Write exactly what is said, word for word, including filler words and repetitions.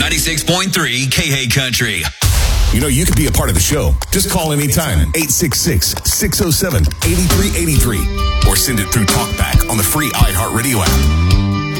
ninety-six point three K A Country. You know, you could be a part of the show. Just call anytime. eight six six, six oh seven, eight three eight three. Or send it through TalkBack on the free iHeartRadio app.